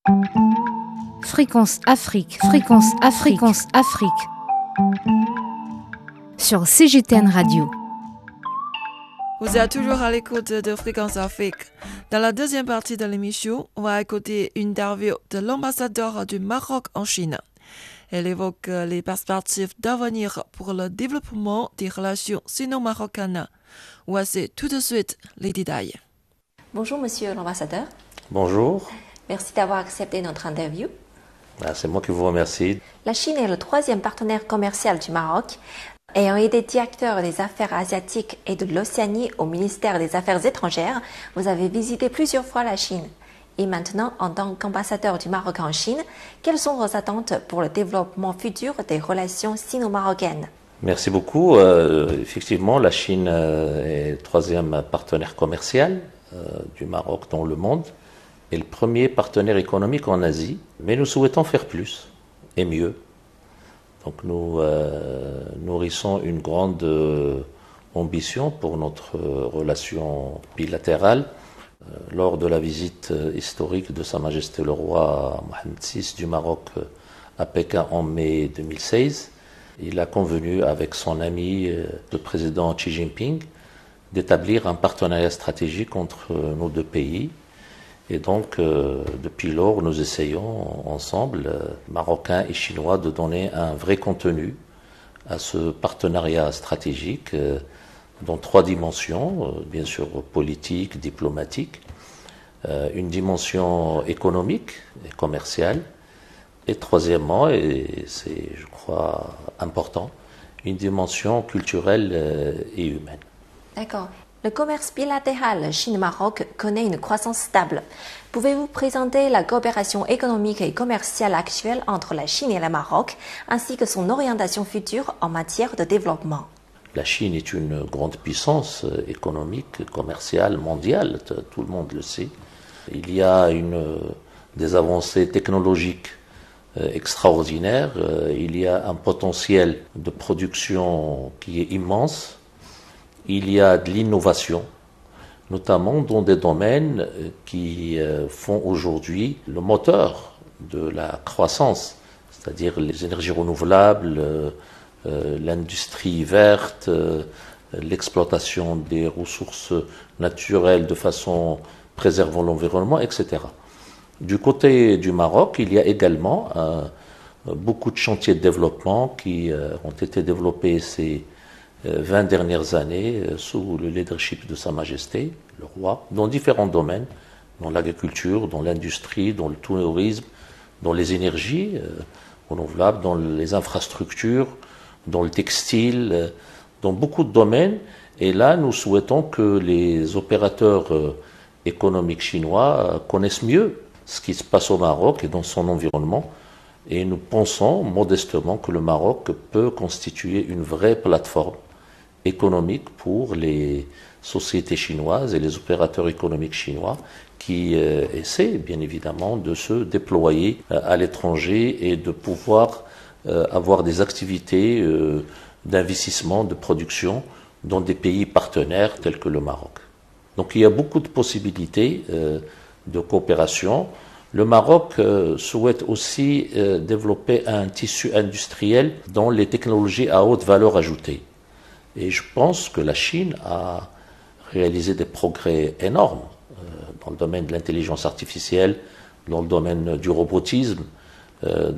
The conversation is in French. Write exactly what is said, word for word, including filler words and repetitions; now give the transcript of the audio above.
Fréquence Afrique, Fréquence Afrique, Fréquence Afrique. Sur C G T N Radio. Vous êtes toujours à l'écoute de Fréquence Afrique. Dans la deuxième partie de l'émission, on va écouter une interview de l'ambassadeur du Maroc en Chine. Elle évoque les perspectives d'avenir pour le développement des relations sino-marocaines. Voici tout de suite les détails. Bonjour monsieur l'ambassadeur. Bonjour. Merci d'avoir accepté notre interview. Ah, c'est moi qui vous remercie. La Chine est le troisième partenaire commercial du Maroc. Ayant été directeur des affaires asiatiques et de l'Océanie au ministère des Affaires étrangères, vous avez visité plusieurs fois la Chine. Et maintenant, en tant qu'ambassadeur du Maroc en Chine, quelles sont vos attentes pour le développement futur des relations sino-marocaines ? Merci beaucoup. Euh, effectivement, la Chine euh, est le troisième partenaire commercial euh, du Maroc dans le monde et le premier partenaire économique en Asie. Mais nous souhaitons faire plus et mieux. Donc nous euh, nourrissons une grande euh, ambition pour notre euh, relation bilatérale. Euh, lors de la visite euh, historique de Sa Majesté le roi Mohammed six du Maroc euh, à Pékin en mai deux mille seize, il a convenu avec son ami, euh, le président Xi Jinping, d'établir un partenariat stratégique entre euh, nos deux pays. Et donc, euh, depuis lors, nous essayons ensemble, euh, Marocains et Chinois, de donner un vrai contenu à ce partenariat stratégique euh, dans trois dimensions, euh, bien sûr politique, diplomatique, euh, une dimension économique et commerciale, et troisièmement, et c'est, je crois, important, une dimension culturelle euh, et humaine. D'accord. Le commerce bilatéral Chine-Maroc connaît une croissance stable. Pouvez-vous présenter la coopération économique et commerciale actuelle entre la Chine et le Maroc, ainsi que son orientation future en matière de développement ? La Chine est une grande puissance économique, commerciale, mondiale, tout le monde le sait. Il y a une, des avancées technologiques extraordinaires, il y a un potentiel de production qui est immense. Il y a de l'innovation, notamment dans des domaines qui font aujourd'hui le moteur de la croissance, c'est-à-dire les énergies renouvelables, l'industrie verte, l'exploitation des ressources naturelles de façon préservant l'environnement, et cetera. Du côté du Maroc, il y a également beaucoup de chantiers de développement qui ont été développés ces vingt dernières années sous le leadership de Sa Majesté, le roi, dans différents domaines, dans l'agriculture, dans l'industrie, dans le tourisme, dans les énergies euh, renouvelables, dans les infrastructures, dans le textile, euh, dans beaucoup de domaines. Et là, nous souhaitons que les opérateurs euh, économiques chinois euh, connaissent mieux ce qui se passe au Maroc et dans son environnement. Et nous pensons modestement que le Maroc peut constituer une vraie plateforme économique pour les sociétés chinoises et les opérateurs économiques chinois qui euh, essaient bien évidemment de se déployer euh, à l'étranger et de pouvoir euh, avoir des activités euh, d'investissement, de production dans des pays partenaires tels que le Maroc. Donc il y a beaucoup de possibilités euh, de coopération. Le Maroc euh, souhaite aussi euh, développer un tissu industriel dans les technologies à haute valeur ajoutée. Et je pense que la Chine a réalisé des progrès énormes euh, dans le domaine de l'intelligence artificielle, dans le domaine du robotisme, euh,